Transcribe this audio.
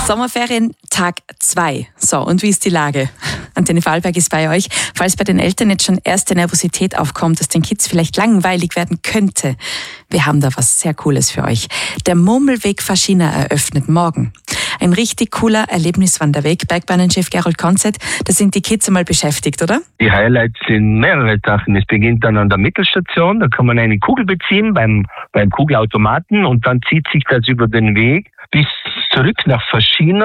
Sommerferien, Tag 2. So, und wie ist die Lage? Antenne Vorarlberg ist bei euch. Falls bei den Eltern jetzt schon erste Nervosität aufkommt, dass den Kids vielleicht langweilig werden könnte, wir haben da was sehr Cooles für euch. Der Murmelweg Faschina eröffnet morgen. Ein richtig cooler Erlebniswanderweg. Bergbahnenchef Gerold Konzett, da sind die Kids einmal beschäftigt, oder? Die Highlights sind mehrere Sachen. Es beginnt dann an der Mittelstation, da kann man eine Kugel beziehen beim Kugelautomaten und dann zieht sich das über den Weg bis zurück nach Faschina.